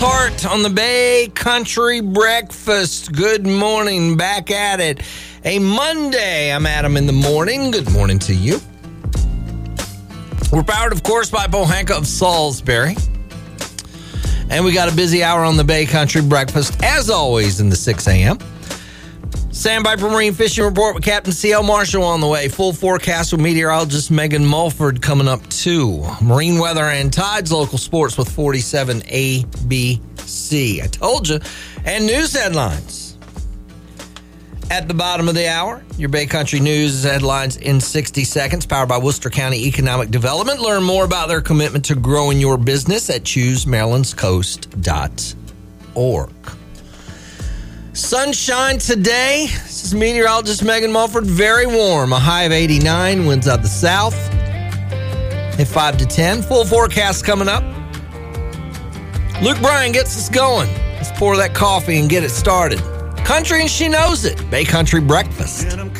Heart on the Bay Country Breakfast. Good morning, back at it. A Monday. I'm Adam in the morning. Good morning to you. We're powered, of course, by Pohanka of Salisbury. And we got a busy hour on the Bay Country Breakfast, as always, in the 6 a.m. Sandpiper Marine Fishing Report with Captain C.L. Marshall on the way. Full forecast with meteorologist Megan Mulford coming up, too. Marine weather and tides, local sports with 47 ABC. I told you. And news headlines. At the bottom of the hour, your Bay Country News headlines in 60 seconds, powered by Worcester County Economic Development. Learn more about their commitment to growing your business at ChooseMarylandsCoast.org. Sunshine today. This is meteorologist Megan Mulford. Very warm. A high of 89. Winds out the south. At 5 to 10. Full forecast coming up. Luke Bryan gets us going. Let's pour that coffee and get it started. Country and she knows it. Bay Country Breakfast.